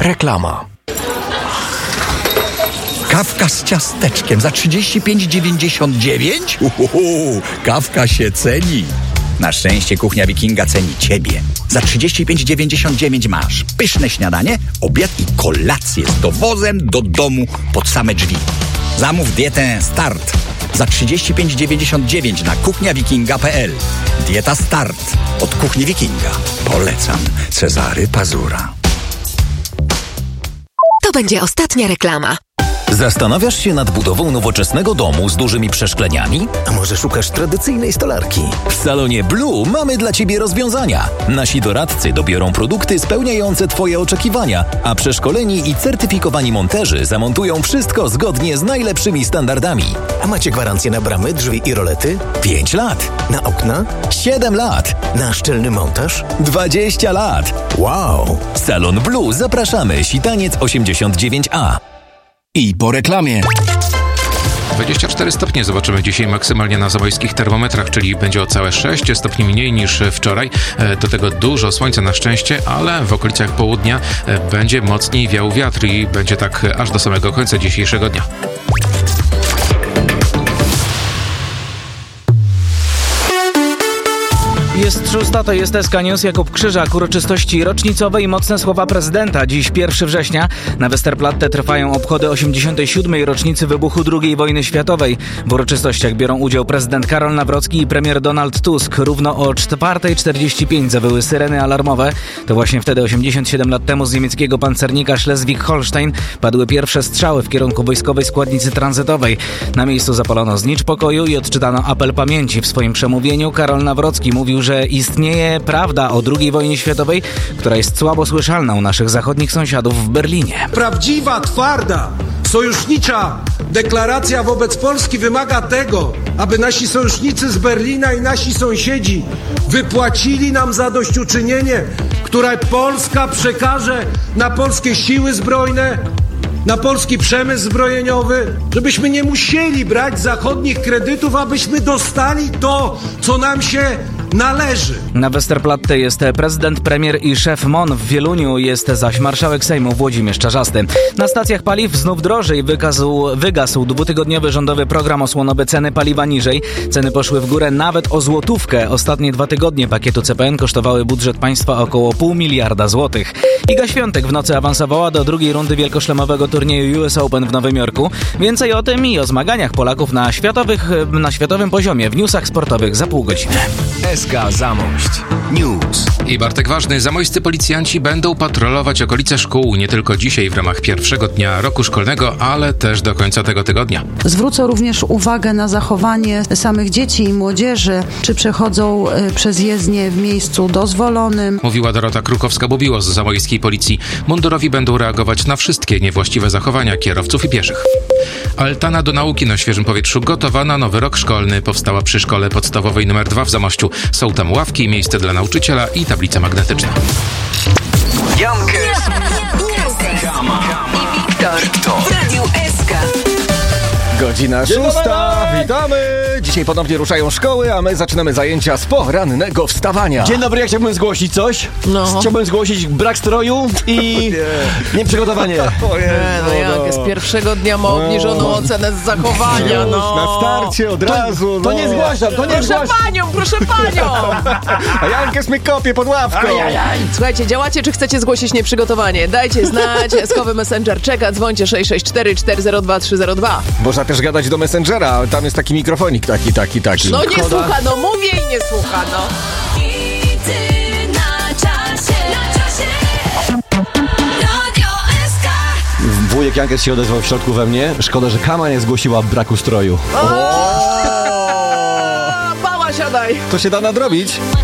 Reklama. Kawka z ciasteczkiem za 35,99? Kawka się ceni. Na szczęście Kuchnia Wikinga ceni Ciebie. Za 35,99 masz pyszne śniadanie, obiad i kolację z dowozem do domu pod same drzwi. Zamów dietę Start za 35,99 na kuchniawikinga.pl. Dieta Start od Kuchni Wikinga. Polecam. Cezary Pazura. To będzie ostatnia reklama. Zastanawiasz się nad budową nowoczesnego domu z dużymi przeszkleniami? A może szukasz tradycyjnej stolarki? W salonie Blue mamy dla Ciebie rozwiązania. Nasi doradcy dobiorą produkty spełniające Twoje oczekiwania, a przeszkoleni i certyfikowani monterzy zamontują wszystko zgodnie z najlepszymi standardami. A macie gwarancję na bramy, drzwi i rolety? 5 lat. Na okna? 7 lat. Na szczelny montaż? 20 lat. Wow! Salon Blue, zapraszamy. Sitaniec 89A. I po reklamie. 24 stopnie zobaczymy dzisiaj maksymalnie na zamojskich termometrach, czyli będzie o całe 6 stopni mniej niż wczoraj. Do tego dużo słońca na szczęście, ale w okolicach południa będzie mocniej wiał wiatr i będzie tak aż do samego końca dzisiejszego dnia. Jest 6, to jest SK News. Jakub Krzyżak, uroczystości rocznicowe i mocne słowa prezydenta. Dziś 1 września na Westerplatte trwają obchody 87. rocznicy wybuchu II wojny światowej. W uroczystościach biorą udział prezydent Karol Nawrocki i premier Donald Tusk. Równo o 4:45 zawyły syreny alarmowe. To właśnie wtedy, 87 lat temu, z niemieckiego pancernika Schleswig-Holstein padły pierwsze strzały w kierunku wojskowej składnicy tranzytowej. Na miejscu zapalono znicz pokoju i odczytano apel pamięci. W swoim przemówieniu Karol Nawrocki mówił, że istnieje prawda o II wojnie światowej, która jest słabo słyszalna u naszych zachodnich sąsiadów w Berlinie. Prawdziwa, twarda, sojusznicza deklaracja wobec Polski wymaga tego, aby nasi sojusznicy z Berlina i nasi sąsiedzi wypłacili nam zadośćuczynienie, które Polska przekaże na polskie siły zbrojne, na polski przemysł zbrojeniowy, żebyśmy nie musieli brać zachodnich kredytów, abyśmy dostali to, co nam się należy. Na Westerplatte jest prezydent, premier i szef MON. W Wieluniu jest zaś marszałek Sejmu Włodzimierz Czarzasty. Na stacjach paliw znów drożej. Wygasł dwutygodniowy rządowy program osłonowy Ceny paliwa niżej. Ceny poszły w górę nawet o złotówkę. Ostatnie 2 tygodnie pakietu CPN kosztowały budżet państwa około 0,5 miliarda złotych. Iga Świątek w nocy awansowała do drugiej rundy wielkoszlemowego turnieju US Open w Nowym Jorku. Więcej o tym i o zmaganiach Polaków na światowym poziomie w newsach sportowych za pół godziny. SK Zamość News. I Bartek Ważny, zamojscy policjanci będą patrolować okolice szkół nie tylko dzisiaj w ramach pierwszego dnia roku szkolnego, ale też do końca tego tygodnia. Zwrócę również uwagę na zachowanie samych dzieci i młodzieży, czy przechodzą przez jezdnię w miejscu dozwolonym. Mówiła Dorota Krukowska-Bobiło z zamojskiej policji. Mundurowi będą reagować na wszystkie niewłaściwe zachowania kierowców i pieszych. Altana do nauki na świeżym powietrzu gotowa na nowy rok szkolny. Powstała przy szkole podstawowej nr 2 w Zamościu. Są tam ławki, miejsce dla nauczyciela i tablica magnetyczna. Jankes, Kama i Wiktor w Radiu SK. Godzina 6. Witamy! Dzisiaj ponownie ruszają szkoły, a my zaczynamy zajęcia z porannego wstawania. Dzień dobry, ja chciałbym zgłosić coś. Chciałbym zgłosić brak stroju i nieprzygotowanie. Jak z pierwszego dnia ma obniżoną ocenę z zachowania, Na starcie od razu. To nie zgłaszam, to nie zgłaszam. Proszę panią! A Jankes mnie kopie pod ławką. Słuchajcie, działacie, czy chcecie zgłosić nieprzygotowanie? Dajcie znać, Eskowy Messenger czeka, dzwońcie 664 402 302. Można też gadać do Messengera, tam jest taki mikrofonik, taki. No nie słucha, no mówię i nie słucha, no. Wujek Jankes się odezwał w środku we mnie. Szkoda, że Kama nie zgłosiła braku stroju. Pała, siadaj! To się da nadrobić.